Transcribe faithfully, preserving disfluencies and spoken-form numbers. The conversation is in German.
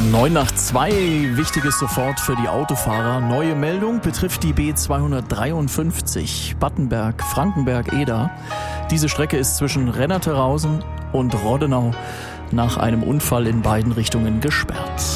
neun nach zwei, wichtiges sofort für die Autofahrer. Neue Meldung betrifft die B zweihundertdreiundfünfzig Battenberg-Frankenberg-Eder. Diese Strecke ist zwischen Rennerterhausen und Roddenau nach einem Unfall in beiden Richtungen gesperrt.